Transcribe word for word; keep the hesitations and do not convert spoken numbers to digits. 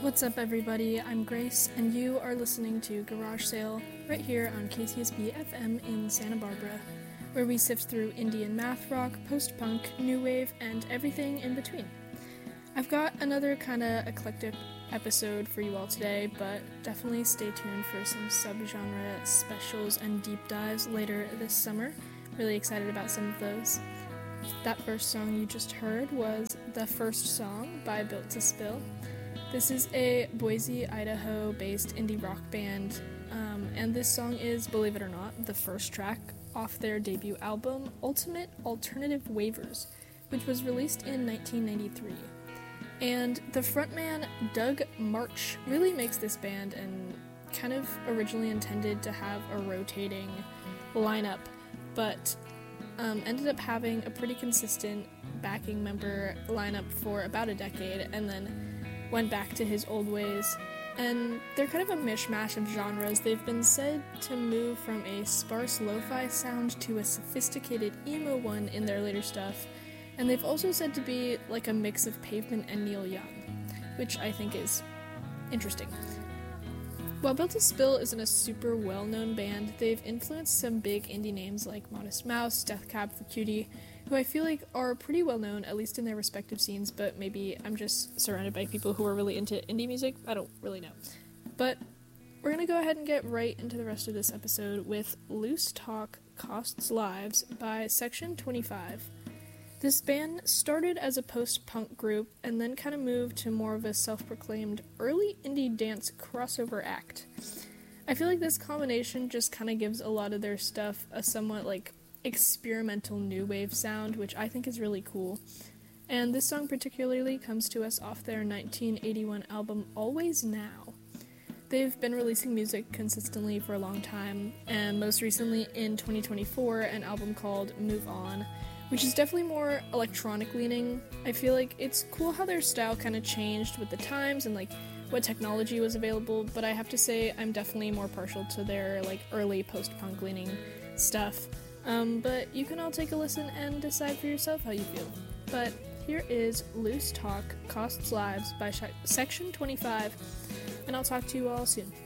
What's up, everybody? I'm Grace, and you are listening to Garage Sale right here on K C S B F M in Santa Barbara, where we sift through indie and math rock, post-punk, new wave, and everything in between. I've got another kind of eclectic episode for you all today, but definitely stay tuned for some subgenre specials and deep dives later this summer. Really excited about some of those. That first song you just heard was The First Song by Built to Spill. This is a Boise, Idaho-based indie rock band, um, and this song is, believe it or not, the first track off their debut album, Ultimate Alternative Waivers, which was released in nineteen ninety-three. And the frontman, Doug March, really makes this band and kind of originally intended to have a rotating lineup, but um, ended up having a pretty consistent backing member lineup for about a decade, and then went back to his old ways. And they're kind of a mishmash of genres. They've been said to move from a sparse lo-fi sound to a sophisticated emo one in their later stuff, and they've also said to be like a mix of Pavement and Neil Young, which I think is interesting. While Built to Spill isn't a super well-known band, they've influenced some big indie names like Modest Mouse, Death Cab for Cutie, who I feel like are pretty well-known, at least in their respective scenes, but maybe I'm just surrounded by people who are really into indie music. I don't really know. But we're gonna go ahead and get right into the rest of this episode with Loose Talk Costs Lives by Section twenty-five. This band started as a post-punk group and then kind of moved to more of a self-proclaimed early indie dance crossover act. I feel like this combination just kind of gives a lot of their stuff a somewhat like experimental new wave sound, which I think is really cool. And this song particularly comes to us off their nineteen eighty-one album Always Now. They've been releasing music consistently for a long time, and most recently in twenty twenty-four, an album called Move On, which is definitely more electronic leaning. I feel like it's cool how their style kind of changed with the times and like what technology was available, but I have to say I'm definitely more partial to their like early post-punk leaning stuff. Um, but you can all take a listen and decide for yourself how you feel. But here is Loose Talk Costs Lives by Sh- Section twenty-five, and I'll talk to you all soon.